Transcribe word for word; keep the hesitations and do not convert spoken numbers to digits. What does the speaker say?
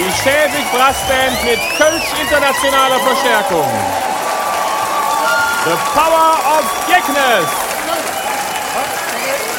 Die Schäbig Brassband mit Kölsch internationaler Verstärkung. The Power of Geknes.